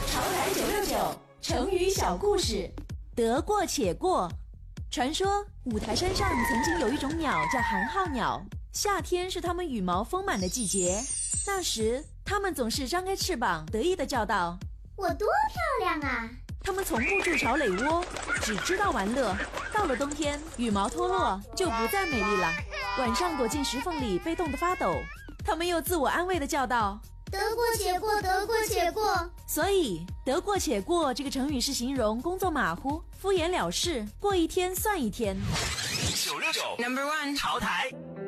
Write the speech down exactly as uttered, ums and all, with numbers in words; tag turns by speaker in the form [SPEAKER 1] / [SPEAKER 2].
[SPEAKER 1] 潮台九六九成语小故事，得过且过。传说五台山上曾经有一种鸟叫寒号鸟，夏天是它们羽毛丰满的季节。那时它们总是张开翅膀得意地叫道：
[SPEAKER 2] 我多漂亮啊！
[SPEAKER 1] 它们从不筑巢垒窝，只知道玩乐。到了冬天，羽毛脱落就不再美丽了，晚上躲进石缝里被冻得发抖。它们又自我安慰地叫道：
[SPEAKER 2] 得过且过，得过且过。
[SPEAKER 1] 所以得过且过这个成语是形容工作马虎、敷衍了事，过一天算一天。
[SPEAKER 3] 九六九 Number One 潮台。